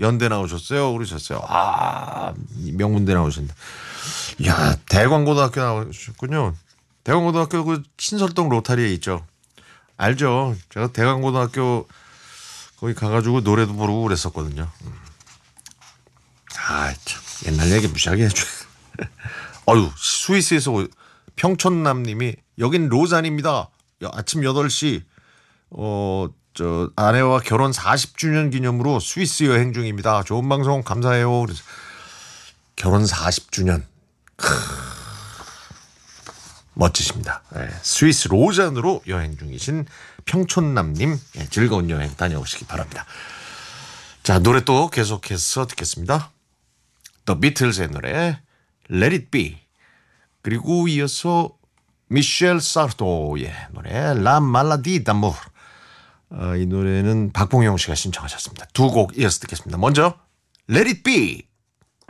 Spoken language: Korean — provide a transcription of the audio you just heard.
연대 나오셨어요? 그러셨어요. 아, 명문대 나오셨네. 야, 대광고등학교 나오셨군요. 대광고등학교 그 신설동 로타리에 있죠. 알죠. 제가 대광고등학교 거기 가가지고 노래도 부르고 그랬었거든요. 아, 참. 옛날 얘기 무시하게 해줘. 어유 스위스에서 평촌남님이 여긴 로잔입니다. 아침 8시 아내와 결혼 40주년 기념으로 스위스 여행 중입니다. 좋은 방송 감사해요. 그래서 결혼 40주년. 멋지십니다. 네, 스위스 로잔으로 여행 중이신 평촌남님 즐거운 여행 다녀오시기 바랍니다. 자, 노래 또 계속해서 듣겠습니다. The Beatles의 노래 Let It Be, 그리고 이어서 미셸 사르토의 노래 La Maladie d'amour. 이 노래는 박봉영 씨가 신청하셨습니다. 두 곡 이어서 듣겠습니다. 먼저 Let It Be.